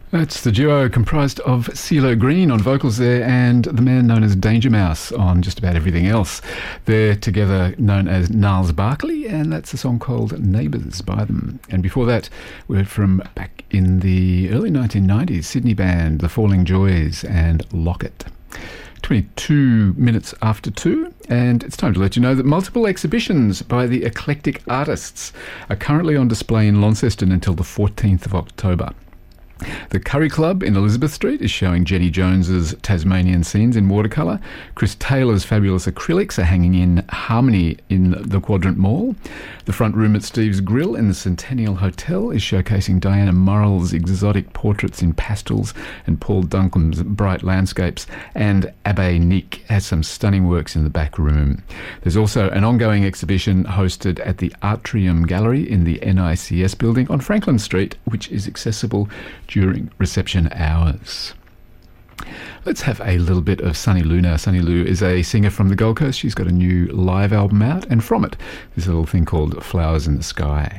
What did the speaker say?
That's the duo comprised of CeeLo Green on vocals there and the man known as Danger Mouse on just about everything else. They're together known as Gnarls Barkley, and that's a song called Neighbours by them. And before that, we heard from back in the early 1990s, Sydney band The Falling Joys and Locket. 22 minutes after 2, and it's time to let you know that multiple exhibitions by the Eclectic Artists are currently on display in Launceston until the 14th of October. The Curry Club in Elizabeth Street is showing Jenny Jones's Tasmanian scenes in watercolour. Chris Taylor's fabulous acrylics are hanging in Harmony in the Quadrant Mall. The front room at Steve's Grill in the Centennial Hotel is showcasing Diana Murrell's exotic portraits in pastels and Paul Duncan's bright landscapes. And Abbe Nick has some stunning works in the back room. There's also an ongoing exhibition hosted at the Atrium Gallery in the NICS building on Franklin Street, which is accessible during reception hours. Let's have a little bit of Sunny Lou now. Sunny Lou is a singer from the Gold Coast. She's got a new live album out, and from it, there's a little thing called Flowers in the Sky.